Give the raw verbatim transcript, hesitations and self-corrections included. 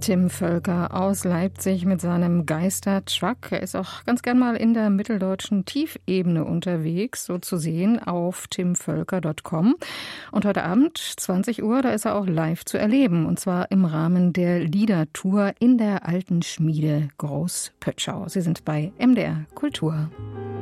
Tim Völker aus Leipzig mit seinem Geistertruck. Er ist auch ganz gern mal in der mitteldeutschen Tiefebene unterwegs, so zu sehen auf tim völker punkt com. Und heute Abend, zwanzig Uhr, da ist er auch live zu erleben. Und zwar im Rahmen der Liedertour in der Alten Schmiede Großpötschau. Sie sind bei M D R Kultur.